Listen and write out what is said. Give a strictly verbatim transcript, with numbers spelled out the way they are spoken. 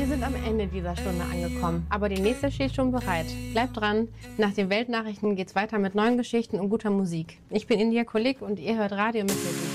sind am Ende dieser Stunde angekommen, aber die nächste steht schon bereit. Bleibt dran, nach den Weltnachrichten geht's weiter mit neuen Geschichten und guter Musik. Ich bin India Kolleg und ihr hört Radio Mittelwelt.